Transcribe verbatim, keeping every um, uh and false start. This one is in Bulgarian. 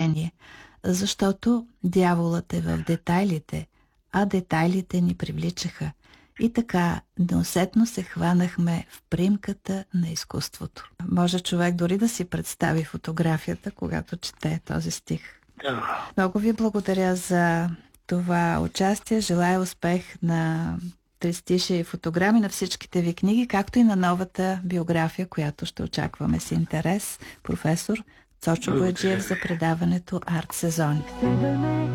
решение, защото дяволът е в детайлите, а детайлите ни привличаха. И така неусетно се хванахме в примката на изкуството. Може човек дори да си представи фотографията, когато чете този стих. Да. Много ви благодаря за това участие. Желая успех на Тристишия и фотограми, на всичките ви книги, както и на новата биография, която ще очакваме с интерес. Професор Цочо Бояджиев за предаването Арт Сезони.